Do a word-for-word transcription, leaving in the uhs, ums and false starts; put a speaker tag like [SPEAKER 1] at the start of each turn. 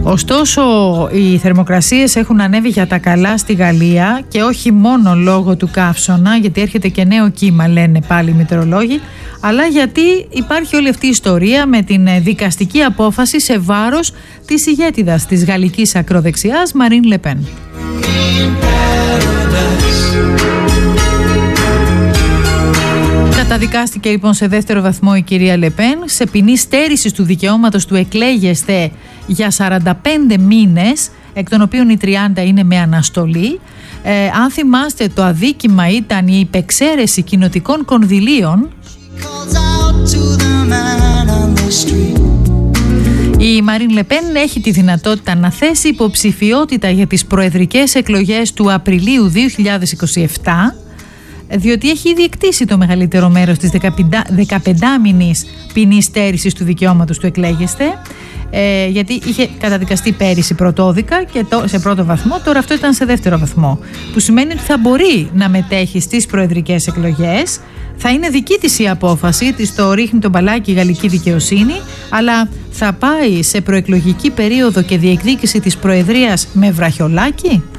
[SPEAKER 1] Ωστόσο, οι θερμοκρασίες έχουν ανέβει για τα καλά στη Γαλλία και όχι μόνο λόγω του καύσωνα, γιατί έρχεται και νέο κύμα, λένε πάλι οι μετεωρολόγοι, αλλά γιατί υπάρχει όλη αυτή η ιστορία με την δικαστική απόφαση σε βάρος της ηγέτιδας της γαλλικής ακροδεξιάς Μαρίν Λε Πεν. Καταδικάστηκε λοιπόν σε δεύτερο βαθμό η κυρία Λε Πεν σε ποινή στέρησης του δικαιώματος του εκλέγεστε για σαράντα πέντε μήνες, εκ των οποίων οι τριάντα είναι με αναστολή. Ε, αν θυμάστε, το αδίκημα ήταν η υπεξαίρεση κοινοτικών κονδυλίων. Η Μαρίν Λε Πεν έχει τη δυνατότητα να θέσει υποψηφιότητα για τις προεδρικές εκλογές του Απριλίου δύο χιλιάδες είκοσι επτά, διότι έχει ήδη εκτίσει το μεγαλύτερο μέρος της δεκαπεντάμηνης ποινής στέρησης του δικαιώματος του εκλέγεστε, ε, γιατί είχε καταδικαστεί πέρυσι πρωτόδικα και το, σε πρώτο βαθμό, τώρα αυτό ήταν σε δεύτερο βαθμό, που σημαίνει ότι θα μπορεί να μετέχει στις προεδρικές εκλογές. Θα είναι δική της η απόφαση, της το ρίχνει το μπαλάκι η γαλλική δικαιοσύνη, αλλά θα πάει σε προεκλογική περίοδο και διεκδίκηση της προεδρίας με βραχιολάκι.